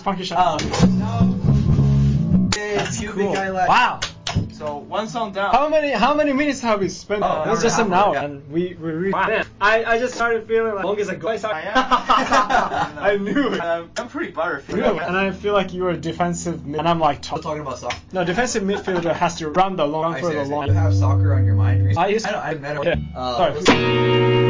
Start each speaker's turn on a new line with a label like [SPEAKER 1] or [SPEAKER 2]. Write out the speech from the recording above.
[SPEAKER 1] funky shot.
[SPEAKER 2] Cool.
[SPEAKER 1] Wow.
[SPEAKER 3] So one song down.
[SPEAKER 1] How many minutes have we spent? It was just an hour, and we really. Wow. I just started feeling like long as I go. I knew it.
[SPEAKER 3] I'm pretty butterfly.
[SPEAKER 1] And I feel like you were defensive mid, and I'm like top.
[SPEAKER 2] Talking about soccer.
[SPEAKER 1] No, defensive midfielder has to run the long for the long.
[SPEAKER 2] You have soccer on your mind.
[SPEAKER 1] I met
[SPEAKER 2] him.
[SPEAKER 1] Sorry.